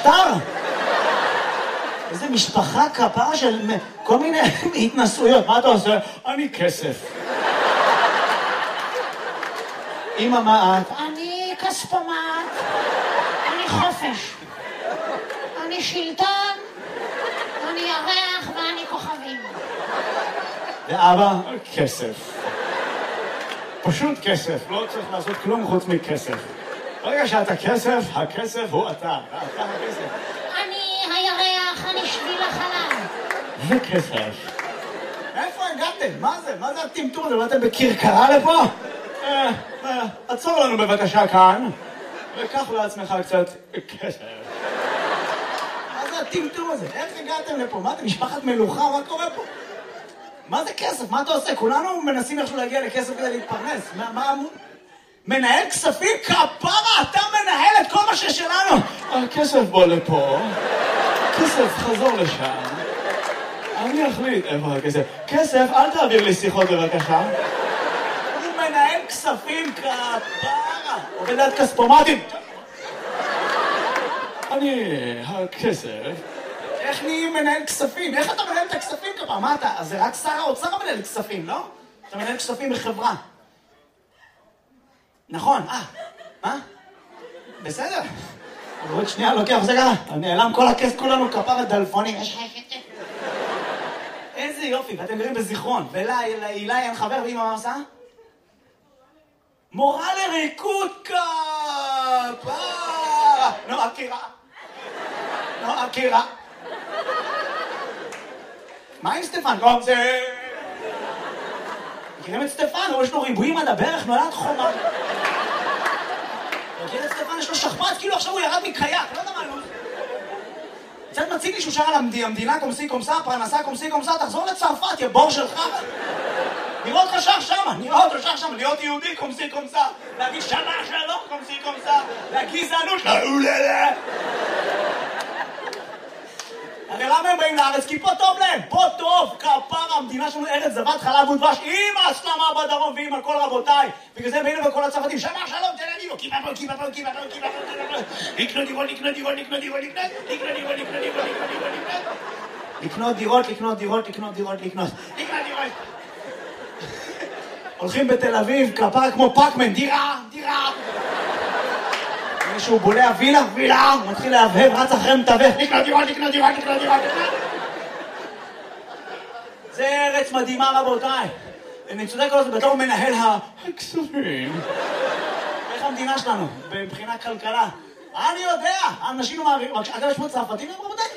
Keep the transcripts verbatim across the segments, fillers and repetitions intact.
נפטר? איזה משפחה כפרה של כל מיני התנסויות. מה אתה עושה? אני כסף. אמא, מה את? אני כספומט, אני חופש, אני שלטון, אני ירח ואני כוכבים. ואבא? כסף. פשוט כסף, לא צריך לעשות כלום חוץ מכסף. ברגע שאתה כסף, הכסף הוא אתה, אתה הכסף. אני הירח, אני שביל החלב. וכסף. איפה הגעתם? מה זה? מה זה הטמטום הזה? באתם בכרכרה לפה? אה, אה, עצור לנו בבקשה כאן, וקח לעצמך קצת כסף. מה זה הטמטום הזה? איך הגעתם לפה? מה, אתם משפחת מלוכה? מה קורה פה? מה זה כסף? מה אתה עושה? כולנו מנסים איכשהו להגיע לכסף כדי להתפרנס. מה, מה... מנהל כספים? כפרה, אתה מנהל את כל מה ששלנו. הכסף בוא לפה. כסף, חזור לשם. אני אחליט איפה הכסף. כסף, אל תעביר לי שיחות בבקשה. הוא מנהל כספים, כפרה. עובד ליד כספומטים. אני... הכסף... איך נהיים מנהל כספים? איך אתה מנהל את הכספים כפרה? מה אתה? אז זה רק שר האוצר מנהל כספים, לא? אתה מנהל כספים בחברה. נכון, אה, מה? בסדר. עוד שנייה לוקח, זה ככה, נעלם כל הכסף, כולנו כפרה דלפונים. איזה יופי, ואתם גרים בזיכרון. ולהילה אין חבר, ואמא מה עושה? מורה לריקוד כפרה. נועה קירה. נועה קירה. מה עם סטפן? לא, זה... מכירים את סטפן? יש לו ריבועים עד הברך, נולד חומה. מכיר את סטפן? יש לו שכפ"ץ, כאילו עכשיו הוא ירד מקייק, לא יודע מה לא. קצת מציג לי שהוא שר על המדינה קומסי קומסה, פרנסה קומסי קומסה, תחזור לצרפת, יא בור שלך. נראה אותך שר שמה, נראה אותך שר שמה, להיות יהודי קומסי קומסה, להגיד שמה שלום קומסי קומסה, לגזענות, לאוללה. הרי למה הם באים לארץ? כי פה טוב להם, פה טוב, כפרה, המדינה שלנו ארץ זבת חלב ודבש, עם הסלמה בדרום ועם הכל רבותיי. בגלל זה באים וכל הצרפתים, שמה שלום, תל אביב, כי בפה, כי בפה, כי בפה, כי בפה, לקנות דירות, לקנות דירות, לקנות דירות, לקנות, לקנות דירות, לקנות דירות, לקנות דירות, לקנות דירות, לקנות דירות, לקנות, לקנות דירות. הולכים בתל אביב, כפרה כמו פאקמן, דירה, דירה. מישהו בולע וילה, וילה, הוא מתחיל להבהב, רץ אחרי מתווך, לקנות דירות, לקנות דירות, לקנות דירות, לקנות. זה ארץ מדהימה רבותיי. אני צודק כל זה בתור מנהל הכספים. איך המדינה שלנו, מבחינה כלכלה? אני יודע, האנשים מעבירים, אגב יש פה צרפתים היום רבותיי?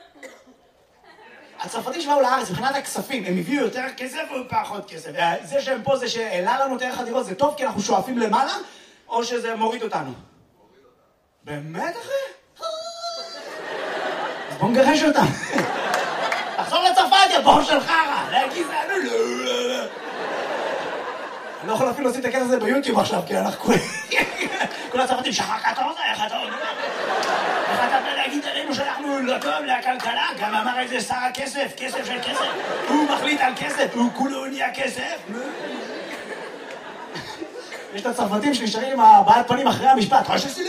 הצרפתים שבאו לארץ, מבחינת הכספים, הם הביאו יותר כסף או פחות כסף? זה שהם פה, זה שהעלה לנו את ערך הדירות, זה טוב כי אנחנו שואפים למעלה, או שזה מוריד אותנו? באמת אחי? אז בוא נגרש אותם. תחזור לצרפת, יא בור של חרא. להגיד זה, לא, לא, לא. אני לא יכול אפילו לשים את הכסף הזה ביוטיוב עכשיו, כי אנחנו כולם... כל הצרפתים, שחר כתוב, איך אתה אומר? איך אתה בא להגיד עלינו שאנחנו לא טוב לכלכלה? גם אמר את זה שר הכסף, כסף של כסף. הוא מחליט על כסף, הוא כולו נהיה כסף. יש את הצרפתים שנשארים עם הבעלת פנים אחרי המשפט.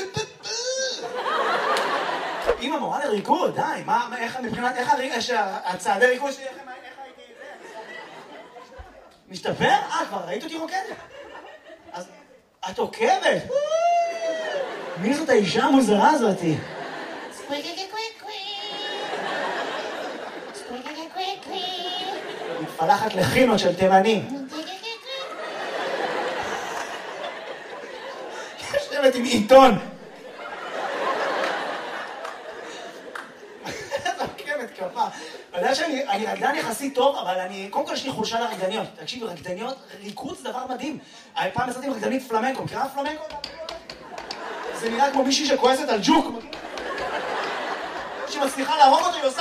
אמא מורה לריקוד, די, מה, איך, מבחינת, איך הצעדי ריקוד שלי, איך הייתי את זה? משתפר? אה, כבר ראית אותי רוקדת? אז את עוקבת? מי זאת האישה המוזרה הזאתי? מתפלחת לחינות של תימנים. יושבת עם עיתון. אתה יודע שאני רקדן יחסית טוב, אבל אני, קודם כל יש לי חולשה לרקדניות. תקשיבו, רקדניות, ריקוד זה דבר מדהים. פעם עשיתי עם רקדנית פלמנקו, מכירה פלמנקו? זה נראה כמו מישהי שכועסת על ג'וק. שמצליחה להרוג אותו, היא עושה